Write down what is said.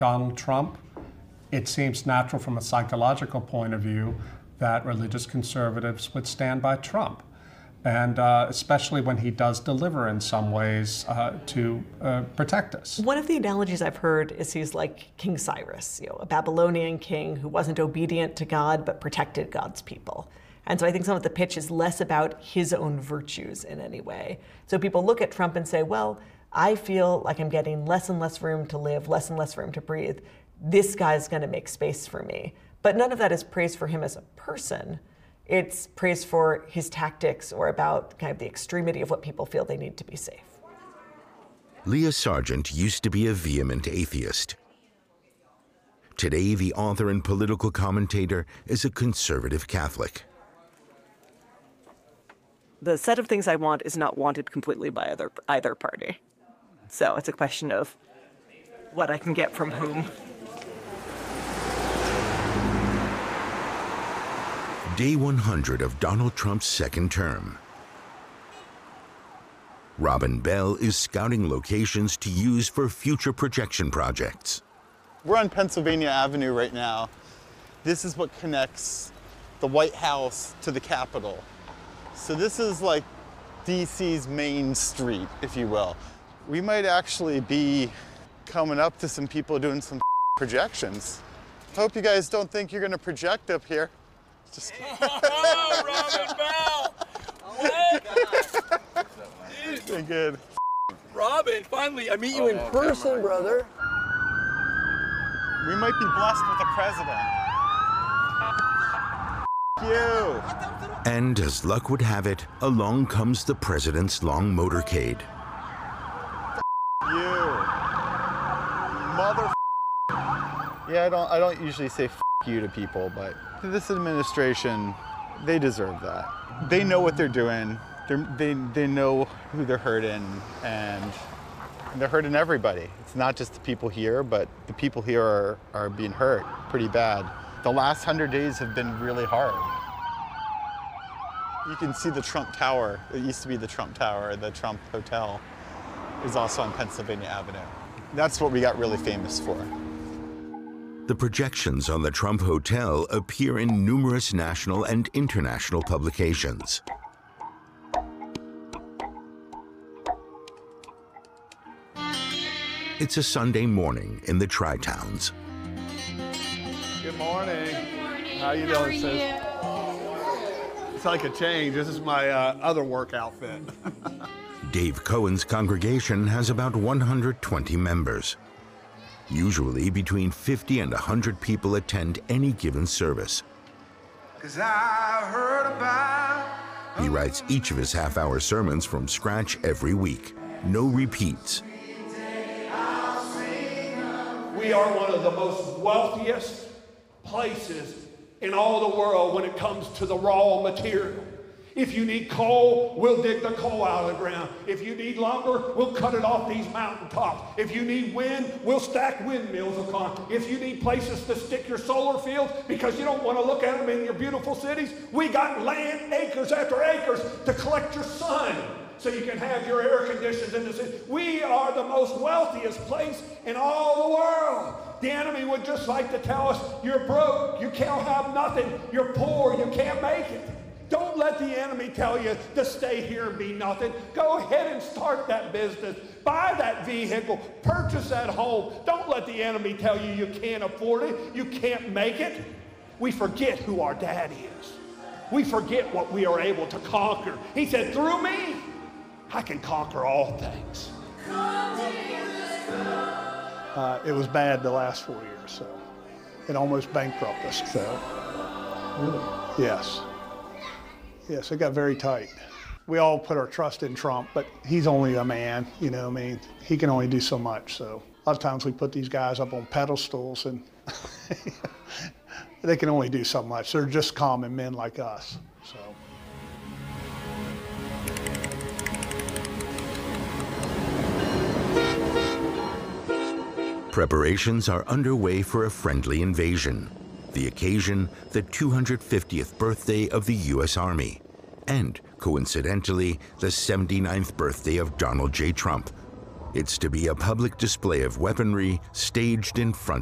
Donald Trump, it seems natural from a psychological point of view that religious conservatives would stand by Trump. And especially when he does deliver in some ways to protect us. One of the analogies I've heard is he's like King Cyrus, a Babylonian king who wasn't obedient to God but protected God's people. And so I think some of the pitch is less about his own virtues in any way. So people look at Trump and say, well, I feel like I'm getting less and less room to live, less and less room to breathe. This guy's going to make space for me. But none of that is praise for him as a person. It's praise for his tactics or about kind of the extremity of what people feel they need to be safe. Leah Sargent used to be a vehement atheist. Today, the author and political commentator is a conservative Catholic. The set of things I want is not wanted completely by either party. So it's a question of what I can get from whom. Day 100 of Donald Trump's second term. Robin Bell is scouting locations to use for future projection projects. We're on Pennsylvania Avenue right now. This is what connects the White House to the Capitol. So this is like DC's main street, if you will. We might actually be coming up to some people doing some projections. Hope you guys don't think you're gonna project up here. Just oh, Robin Bell! Been good. Robin, finally, I meet you in person, brother. We might be blessed with a president. You. And as luck would have it, along comes the president's long motorcade. You. Mother. Yeah, I don't usually say you to people, but this administration, they deserve that. They know what they're doing. They know who they're hurting, and they're hurting everybody. It's not just the people here, but the people here are being hurt pretty bad. The last 100 days have been really hard. You can see the Trump Tower. It used to be the Trump Tower. The Trump Hotel is also on Pennsylvania Avenue. That's what we got really famous for. The projections on the Trump Hotel appear in numerous national and international publications. It's a Sunday morning in the Tri-Towns. Good morning. Good morning. How you doing, sis? It's like a change. This is my other work outfit. Dave Cohen's congregation has about 120 members. Usually between 50 and 100 people attend any given service. He writes each of his half-hour sermons from scratch every week. No repeats. We are one of the most wealthiest places in all the world when it comes to the raw material. If you need coal, we'll dig the coal out of the ground. If you need lumber, we'll cut it off these mountaintops. If you need wind, we'll stack windmills upon. If you need places to stick your solar fields because you don't want to look at them in your beautiful cities, we got land, acres after acres, to collect your sun so you can have your air conditioners in the city. We are the most wealthiest place in all the world. The enemy would just like to tell us, you're broke, you can't have nothing, you're poor, you can't make it. Don't let the enemy tell you to stay here and be nothing. Go ahead and start that business. Buy that vehicle. Purchase that home. Don't let the enemy tell you you can't afford it, you can't make it. We forget who our dad is. We forget what we are able to conquer. He said, through me, I can conquer all things. It was bad the last 4 years, so it almost bankrupted us. So, yes. Yes, it got very tight. We all put our trust in Trump, but he's only a man, you know what I mean? He can only do so much, so a lot of times we put these guys up on pedestals and they can only do so much. They're just common men like us, so. Preparations are underway for a friendly invasion. The occasion, the 250th birthday of the U.S. Army, and, coincidentally, the 79th birthday of Donald J. Trump. It's to be a public display of weaponry staged in front